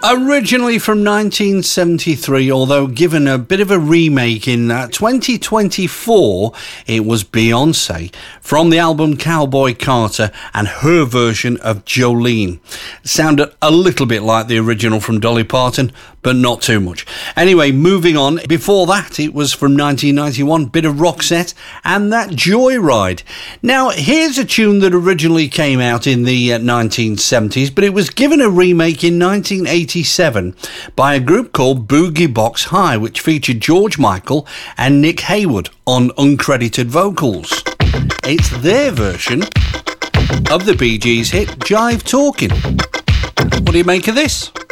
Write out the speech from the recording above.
Originally from 1973, although given a bit of a remake in 2024, it was Beyoncé from the album Cowboy Carter and her version of Jolene. It sounded a little bit like the original from Dolly Parton, but not too much. Anyway, moving on. Before that, it was from 1991, bit of Roxette and that Joyride. Now, here's a tune that originally came out in the 1970s, but it was given a remake in 1987 by a group called Boogie Box High, which featured George Michael and Nick Hayward on uncredited vocals. It's their version of the Bee Gees hit Jive Talkin'. What do you make of this?